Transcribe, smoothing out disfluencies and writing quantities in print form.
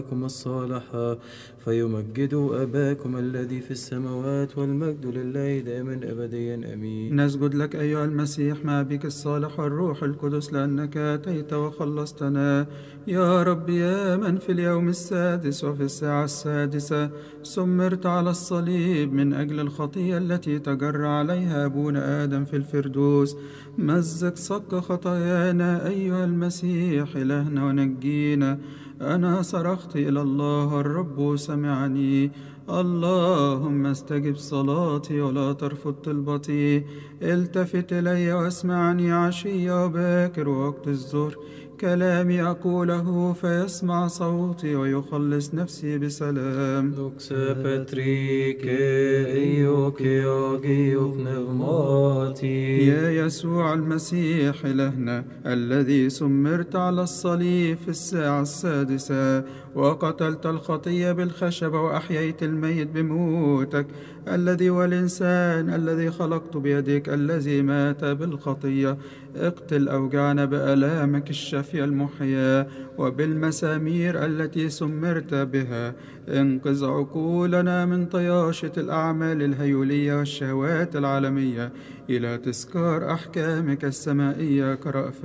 الصالحة فيمجدوا أباكم الذي في السماوات، والمجد لله دائما أبديا أمين. نسجد لك أيها المسيح مع بك الصالح والروح القدس، لأنك أتيت وخلصتنا يا رب، يا من في اليوم السادس وفي الساعة السادسة سمرت على الصليب من أجل الخطية التي تجرى عليها أبونا آدم في الفردوس. مزق صك خطايانا أيها المسيح إلهنا ونجينا. أنا صرخت إلى الله الرب سمعني، اللهم استجب صلاتي ولا ترفض طلبتي. التفت إلي واسمعني عشية وباكر ووقت الظهر، كلامي أقوله فيسمع صوتي ويخلص نفسي بسلام. Doxa Patrice Ioke pneumati. يا يسوع المسيح إلهنا الذي سمرت على الصليب في الساعة السادسة وقتلت الخطية بالخشبة وأحييت الميت بموتك، الذي والإنسان الذي خلقت بيدك الذي مات بالخطية، اقتل أوجعنا بآلامك الشافية المحياة وبالمسامير التي سمرت بها. انقذ عقولنا من طياشة الأعمال الهيولية والشهوات العالمية إلى تذكار أحكامك السمائية كرأفة